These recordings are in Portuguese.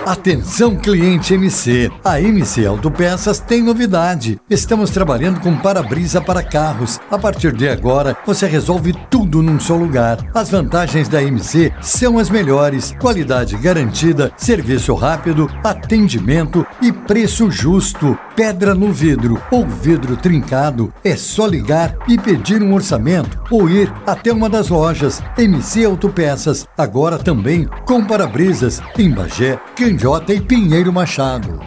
Atenção, cliente MC. A MC Autopeças tem novidade. Estamos trabalhando com para-brisa para carros. A partir de agora, você resolve tudo num só lugar. As vantagens da MC são as melhores. Qualidade garantida, serviço rápido, atendimento e preço justo. Pedra no vidro ou vidro trincado. É só ligar e pedir um orçamento ou ir até uma das lojas. MC Autopeças. Agora também com para-brisas em Bagé, Candiota e Pinheiro Machado.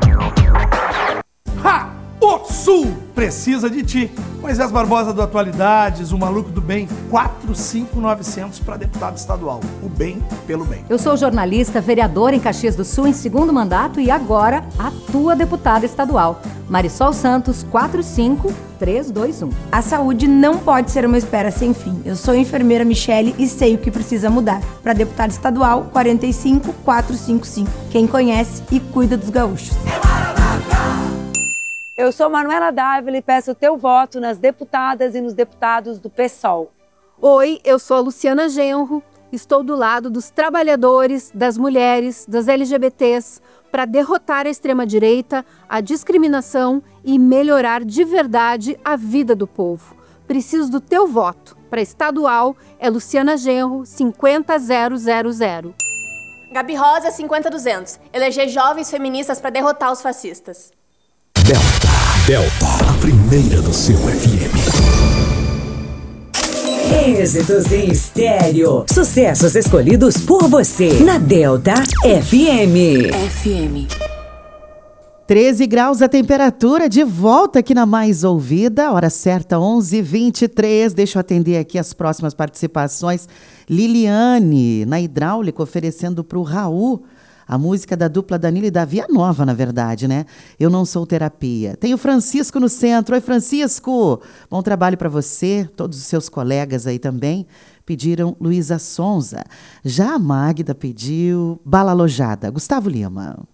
O Sul precisa de ti. Moisés Barbosa do Atualidades, o Maluco do Bem, 45900 para deputado estadual. O bem pelo bem. Eu sou jornalista, vereadora em Caxias do Sul em segundo mandato e agora atua deputada estadual. Marisol Santos, 45321. A saúde não pode ser uma espera sem fim. Eu sou a enfermeira Michele e sei o que precisa mudar. Para deputada estadual, 45455. Quem conhece e cuida dos gaúchos. Eu sou Manuela Dávila e peço o teu voto nas deputadas e nos deputados do PSOL. Oi, eu sou a Luciana Genro, estou do lado dos trabalhadores, das mulheres, das LGBTs, para derrotar a extrema-direita, a discriminação e melhorar de verdade a vida do povo. Preciso do teu voto. Para estadual, é Luciana Genro, 50000. Gabi Rosa, 50200. Eleger jovens feministas para derrotar os fascistas. Delta, a primeira do seu FM. Êxitos em estéreo. Sucessos escolhidos por você na Delta FM. 13 graus a temperatura, de volta aqui na Mais Ouvida, hora certa 11h23. Deixa eu atender aqui as próximas participações. Liliane, na hidráulica, oferecendo para o Raul a música da dupla Danilo e Davi, a nova, na verdade, né? Eu Não Sou Terapia. Tem o Francisco no centro. Oi, Francisco. Bom trabalho para você. Todos os seus colegas aí também pediram Luísa Sonza. Já a Magda pediu Bala Alojada. Gustavo Lima.